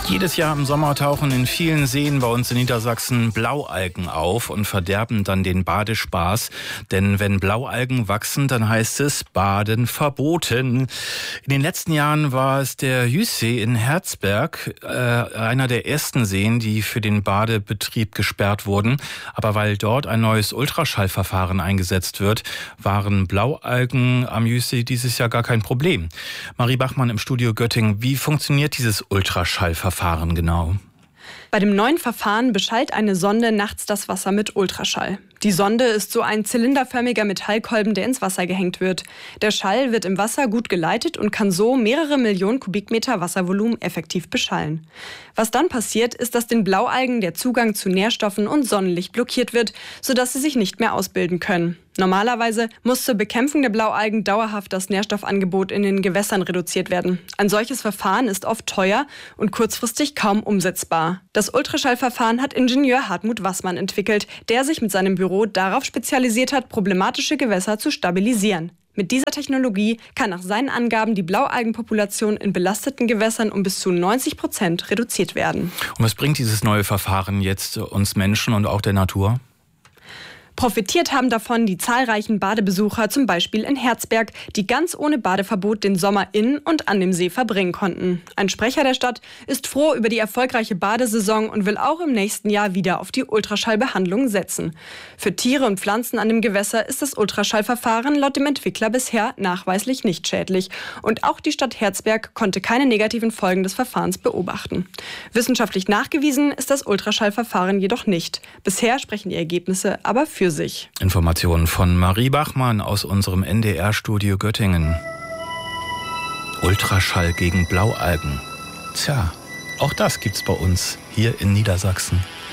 Jedes Jahr im Sommer tauchen in vielen Seen bei uns in Niedersachsen Blaualgen auf und verderben dann den Badespaß. Denn wenn Blaualgen wachsen, dann heißt es Baden verboten. In den letzten Jahren war es der Jüßsee in Herzberg, einer der ersten Seen, die für den Badebetrieb gesperrt wurden. Aber weil dort ein neues Ultraschallverfahren eingesetzt wird, waren Blaualgen am Jüßsee dieses Jahr gar kein Problem. Marie Bachmann im Studio Göttingen, wie funktioniert dieses Ultraschallverfahren genau? Bei dem neuen Verfahren beschallt eine Sonde nachts das Wasser mit Ultraschall. Die Sonde ist so ein zylinderförmiger Metallkolben, der ins Wasser gehängt wird. Der Schall wird im Wasser gut geleitet und kann so mehrere Millionen Kubikmeter Wasservolumen effektiv beschallen. Was dann passiert, ist, dass den Blaualgen der Zugang zu Nährstoffen und Sonnenlicht blockiert wird, sodass sie sich nicht mehr ausbilden können. Normalerweise muss zur Bekämpfung der Blaualgen dauerhaft das Nährstoffangebot in den Gewässern reduziert werden. Ein solches Verfahren ist oft teuer und kurzfristig kaum umsetzbar. Das Ultraschallverfahren hat Ingenieur Hartmut Wassmann entwickelt, der sich mit seinem Büro darauf spezialisiert hat, problematische Gewässer zu stabilisieren. Mit dieser Technologie kann nach seinen Angaben die Blaualgenpopulation in belasteten Gewässern um bis zu 90% reduziert werden. Und was bringt dieses neue Verfahren jetzt uns Menschen und auch der Natur? Profitiert haben davon die zahlreichen Badebesucher, zum Beispiel in Herzberg, die ganz ohne Badeverbot den Sommer in und an dem See verbringen konnten. Ein Sprecher der Stadt ist froh über die erfolgreiche Badesaison und will auch im nächsten Jahr wieder auf die Ultraschallbehandlung setzen. Für Tiere und Pflanzen an dem Gewässer ist das Ultraschallverfahren laut dem Entwickler bisher nachweislich nicht schädlich. Und auch die Stadt Herzberg konnte keine negativen Folgen des Verfahrens beobachten. Wissenschaftlich nachgewiesen ist das Ultraschallverfahren jedoch nicht. Bisher sprechen die Ergebnisse aber für sich. Informationen von Marie Bachmann aus unserem NDR-Studio Göttingen. Ultraschall gegen Blaualgen. Tja, auch das gibt's bei uns hier in Niedersachsen.